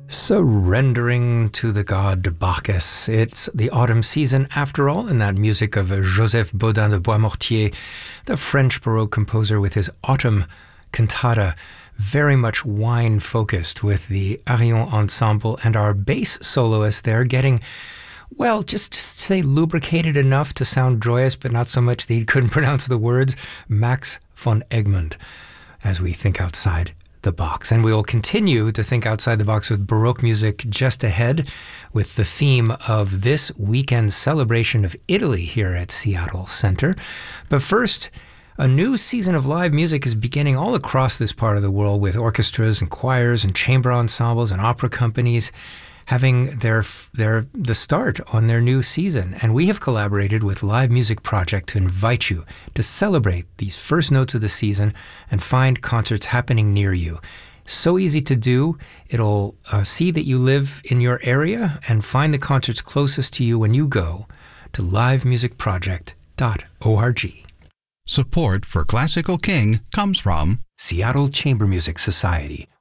Surrendering to the god Bacchus. It's the autumn season after all, and that music of Joseph Bodin de Boismortier, the French Baroque composer, with his autumn cantata, very much wine-focused, with the Arion Ensemble and our bass soloist there getting, well, just say lubricated enough to sound joyous, but not so much that he couldn't pronounce the words, Max von Egmond, as we think outside the box. And we will continue to think outside the box with Baroque music just ahead, with the theme of this weekend's celebration of Italy here at Seattle Center. But first, a new season of live music is beginning all across this part of the world, with orchestras and choirs and chamber ensembles and opera companies having the start on their new season. And we have collaborated with Live Music Project to invite you to celebrate these first notes of the season and find concerts happening near you. So easy to do. It'll see that you live in your area and find the concerts closest to you when you go to livemusicproject.org. Support for Classical King comes from Seattle Chamber Music Society.